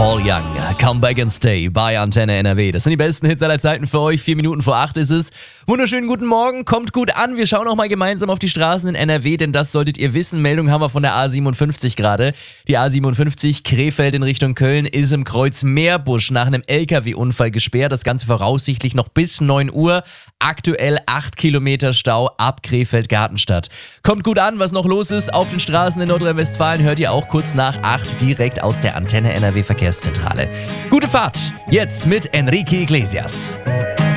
Paul Young, Come Back and Stay bei Antenne NRW. Das sind die besten Hits aller Zeiten für euch. 4 Minuten vor 8 ist es. Wunderschönen guten Morgen, kommt gut an. Wir schauen auch mal gemeinsam auf die Straßen in NRW, denn das solltet ihr wissen. Meldung haben wir von der A57 gerade. Die A57 Krefeld in Richtung Köln ist im Kreuz Meerbusch nach einem LKW-Unfall gesperrt. Das Ganze voraussichtlich noch bis 9 Uhr. Aktuell 8 Kilometer Stau ab Krefeld-Gartenstadt. Kommt gut an, was noch los ist auf den Straßen in Nordrhein-Westfalen. Hört ihr auch kurz nach 8 direkt aus der Antenne NRW Verkehrszentrale. Gute Fahrt, jetzt mit Enrique Iglesias.